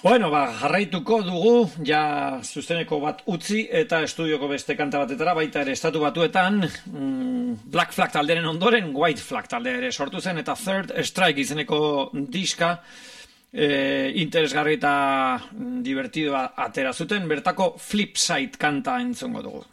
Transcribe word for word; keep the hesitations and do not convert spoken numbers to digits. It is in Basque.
Bueno, ba, jarraituko dugu, ja zuzeneko bat utzi eta estudioko beste kanta batetara, baita ere estatu batuetan, mm, Black Flag talderen ondoren, White Flag taldea ere sortu zen, eta Third Strike izeneko diska, e, interesgarri eta divertidoa atera zuten, bertako Flipside kanta entzongo dugu.